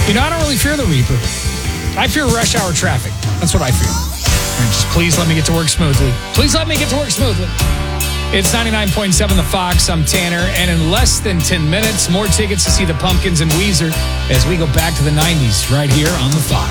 I don't really fear the Reaper. I fear rush hour traffic. That's what I fear. And just please let me get to work smoothly. Please let me get to work smoothly. It's 99.7 The Fox. I'm Tanner. And in less than 10 minutes, more tickets to see the Pumpkins and Weezer as we go back to the 90s right here on The Fox.